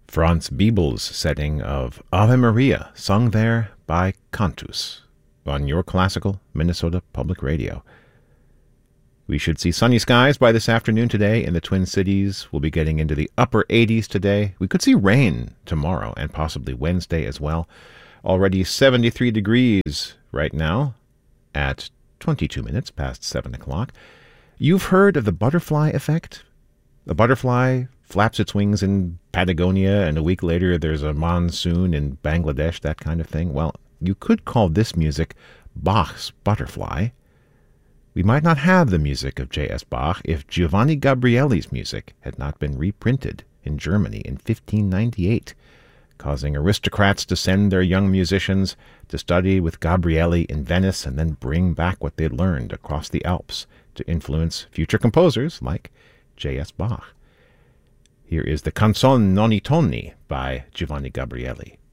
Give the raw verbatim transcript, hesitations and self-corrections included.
Franz Biebel's setting of Ave Maria, sung there by Cantus, on your classical Minnesota Public Radio. We should see sunny skies by this afternoon today in the Twin Cities. We'll be getting into the upper eighties today. We could see rain tomorrow and possibly Wednesday as well. Already seventy-three degrees right now at twenty-two minutes past seven o'clock. You've heard of the butterfly effect? The butterfly flaps its wings in Patagonia, and a week later there's a monsoon in Bangladesh, that kind of thing. Well, you could call this music Bach's Butterfly. We might not have the music of J S. Bach if Giovanni Gabrieli's music had not been reprinted in Germany in fifteen ninety-eight, causing aristocrats to send their young musicians to study with Gabrieli in Venice and then bring back what they'd learned across the Alps to influence future composers like J S. Bach. Here is the Canzone Non i Tonni by Giovanni Gabrieli.